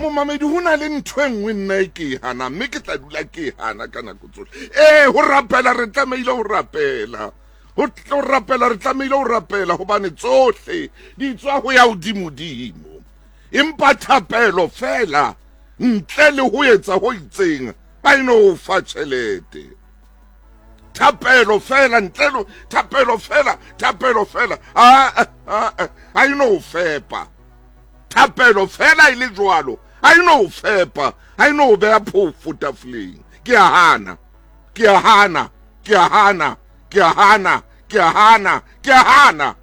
momamedi ho na le ntho e nngwe nna e ke hana mme ke tla dula ke hana ka nako tsohle ho rapela re tlameile ho rapela ho rapela re tlameile ho rapela hobane tsohle di tswa ho ya hodimodimo empa thapelo fela ntle le ho etsa ho itseng ba ino fa tjhelete thapelo fela ntle thapelo fela a ino fepa thapelo fela ile jwalo a ino fepa a ino beha phofu tafoleng ke a hana ke a hana